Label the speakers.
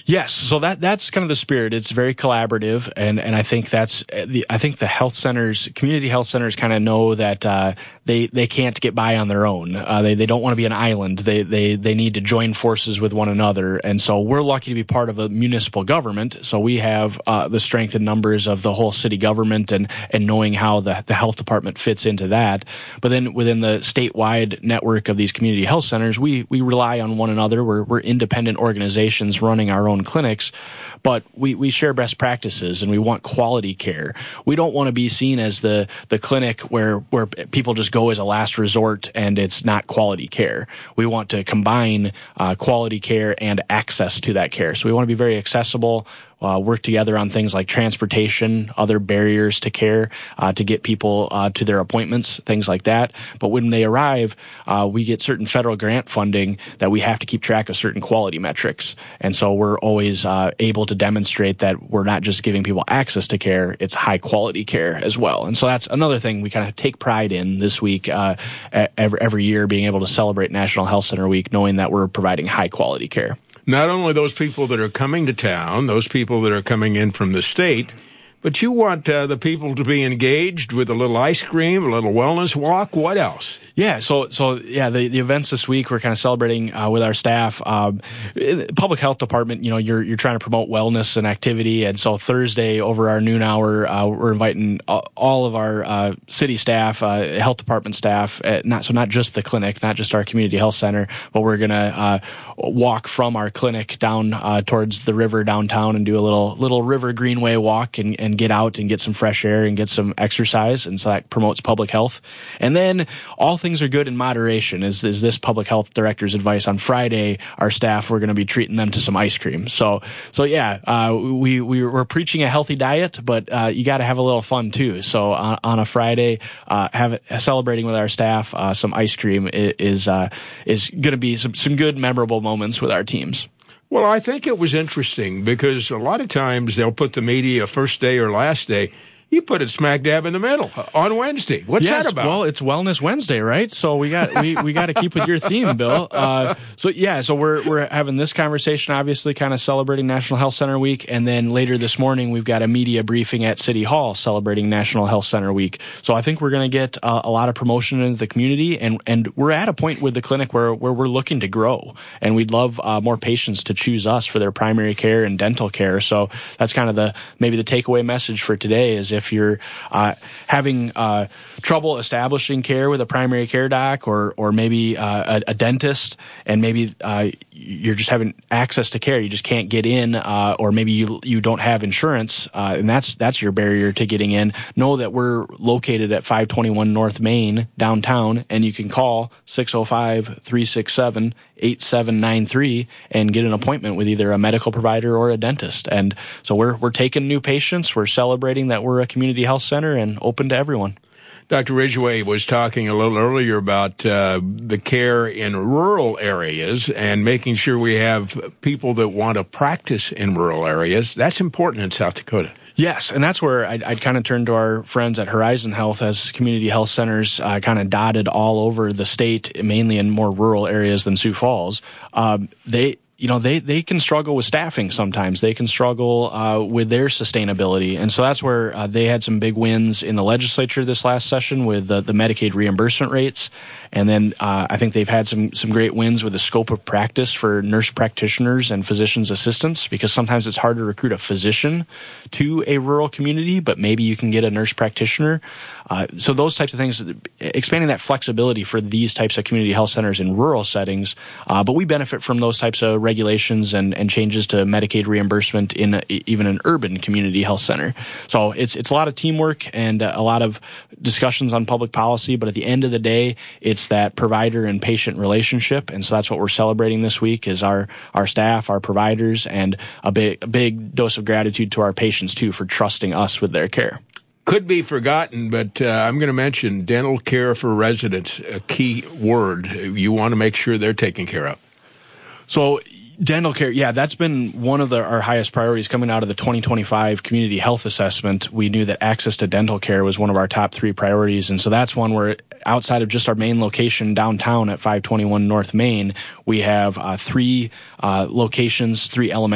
Speaker 1: Yes, so that's kind of the spirit. It's very collaborative, and I think I think the health centers, community health centers, kind of know that they can't get by on their own. They don't want to be an island. They need to join forces with one another, and so we're lucky to be part of a municipal government. So we have the strength and numbers of the whole city government, and knowing how the health department fits into that. But then within the statewide network of these community health centers, we rely on one another. We're independent organizations running our own clinics, but we share best practices, and we want quality care. We don't want to be seen as the clinic where people just go as a last resort and it's not quality care. We want to combine quality care and access to that care. So we want to be very accessible, work together on things like transportation, other barriers to care, to get people to their appointments, things like that. But when they arrive, we get certain federal grant funding that we have to keep track of certain quality metrics. And so we're always able to demonstrate that we're not just giving people access to care, it's high quality care as well. And so that's another thing we kind of take pride in this week, every year, being able to celebrate National Health Center Week, knowing that we're providing high quality care.
Speaker 2: Not only those people that are coming to town, those people that are coming in from the state, but you want the people to be engaged with a little ice cream, a little wellness walk. What else?
Speaker 1: Yeah, so the events this week, we're kind of celebrating with our staff. Public health department, you're trying to promote wellness and activity, and so Thursday over our noon hour, we're inviting all of our city staff, health department staff, not just the clinic, not just our community health center, but we're gonna walk from our clinic down towards the river downtown and do a little river greenway walk and get out and get some fresh air and get some exercise, and so that promotes public health. And then all things are good in moderation is this public health director's advice. On Friday, our staff, we're going to be treating them to some ice cream. So yeah, we're preaching a healthy diet, but you got to have a little fun too. So on a Friday, celebrating with our staff, some ice cream is going to be some good memorable moments with our teams.
Speaker 2: Well, I think it was interesting because a lot of times they'll put the media first day or last day. You put it smack dab in the middle on Wednesday. What's that about?
Speaker 1: Well, it's Wellness Wednesday, right? So we got to keep with your theme, Bill. So we're having this conversation, obviously, kind of celebrating National Health Center Week, and then later this morning we've got a media briefing at City Hall celebrating National Health Center Week. So I think we're going to get a lot of promotion into the community, and we're at a point with the clinic where we're looking to grow, and we'd love more patients to choose us for their primary care and dental care. So that's kind of maybe the takeaway message for today is if you're having trouble establishing care with a primary care doc or maybe a dentist, and maybe you're just having access to care, you just can't get in, or maybe you don't have insurance, and that's your barrier to getting in, know that we're located at 521 North Main downtown, and you can call 605-367-8793 and get an appointment with either a medical provider or a dentist. And so we're taking new patients. We're celebrating that we're a community health center and open to everyone.
Speaker 2: Dr. Ridgway was talking a little earlier about the care in rural areas and making sure we have people that want to practice in rural areas. That's important in South Dakota.
Speaker 1: Yes, and that's where I'd kind of turn to our friends at Horizon Health as community health centers kind of dotted all over the state, mainly in more rural areas than Sioux Falls. They can struggle with staffing sometimes. They can struggle with their sustainability. And so that's where they had some big wins in the legislature this last session with the Medicaid reimbursement rates. And then I think they've had some great wins with the scope of practice for nurse practitioners and physician's assistants, because sometimes it's hard to recruit a physician to a rural community, but maybe you can get a nurse practitioner. So those types of things, expanding that flexibility for these types of community health centers in rural settings. But we benefit from those types of regulations and changes to Medicaid reimbursement in even an urban community health center. So it's a lot of teamwork and a lot of discussions on public policy, but at the end of the day, it's that provider and patient relationship. And so that's what we're celebrating this week is our staff, our providers, and a big dose of gratitude to our patients too for trusting us with their care.
Speaker 2: Could be forgotten, but I'm going to mention dental care for residents, a key word. You want to make sure they're taken care of.
Speaker 1: So dental care, yeah, that's been one of our highest priorities coming out of the 2025 community health assessment. We knew that access to dental care was one of our top 3 priorities. And so that's one where outside of just our main location downtown at 521 North Main, we have 3 locations, 3 elementary